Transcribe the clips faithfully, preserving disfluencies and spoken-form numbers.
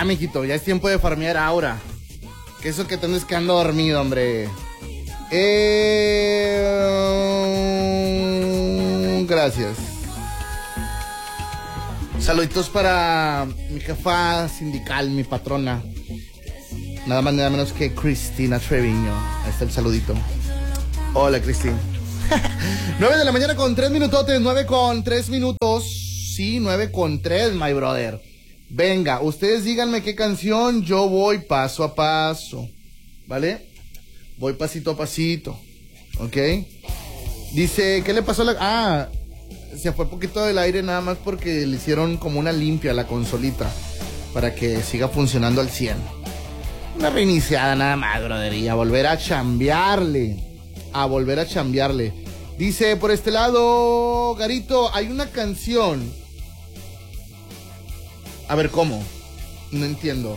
ya, mijito, ya es tiempo de farmear ahora. Que eso que te andes quedando dormido, hombre. Eh... Gracias. Saluditos para mi jefa sindical, mi patrona. Nada más nada menos que Cristina Treviño. Ahí está el saludito. Hola, Cristina. nueve de la mañana con tres minutotes. nueve con tres minutos. Sí, nueve con tres, my brother. Venga, ustedes díganme qué canción. Yo voy paso a paso. ¿Vale? Voy pasito a pasito. ¿Ok? Dice, ¿qué le pasó a la...? Ah, se fue poquito del aire nada más porque le hicieron como una limpia a la consolita para que siga funcionando al cien. Una reiniciada nada más, brother, y a volver a chambearle. A volver a chambearle. Dice, por este lado, Garito, hay una canción. A ver, ¿cómo? No entiendo.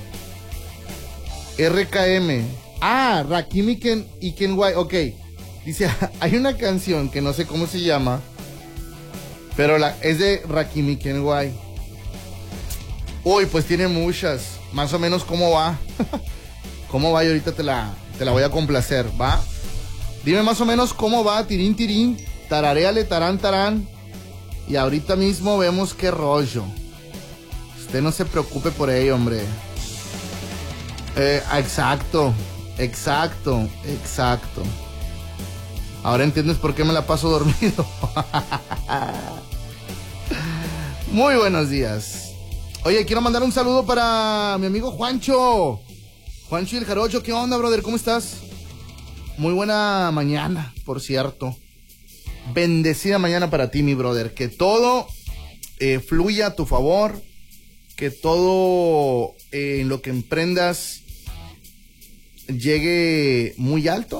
R K M. Ah, Rakim y Ken, y Kenway. Ok. Dice, hay una canción que no sé cómo se llama, pero la, es de Rakim y Kenway. Uy, pues tiene muchas. Más o menos, ¿cómo va? ¿Cómo va? Y ahorita te la, te la voy a complacer, ¿va? Dime más o menos cómo va, tirín, tirín. Tararéale, tarán, tarán. Y ahorita mismo vemos qué rollo. Usted no se preocupe por ello, hombre. Eh, exacto, exacto, exacto. Ahora entiendes por qué me la paso dormido. Muy buenos días. Oye, quiero mandar un saludo para mi amigo Juancho. Juancho y el Jarocho, ¿qué onda, brother? ¿Cómo estás? Muy buena mañana, por cierto. Bendecida mañana para ti, mi brother. Que todo eh, fluya a tu favor. Que todo eh, en lo que emprendas llegue muy alto.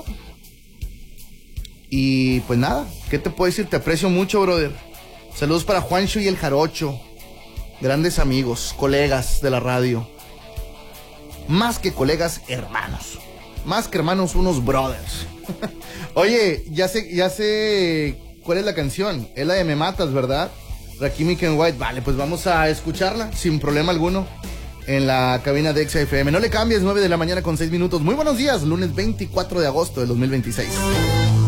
Y pues nada, ¿qué te puedo decir? Te aprecio mucho, brother. Saludos para Juancho y el Jarocho. Grandes amigos, colegas de la radio. Más que colegas, hermanos. Más que hermanos, unos brothers. Oye, ya sé, ya sé cuál es la canción. Es la de Me Matas, ¿verdad? Rakim y Ken White. Vale, pues vamos a escucharla sin problema alguno en la cabina de Exa F M. No le cambies, nueve de la mañana con seis minutos. Muy buenos días, lunes veinticuatro de agosto de dos mil veintiséis.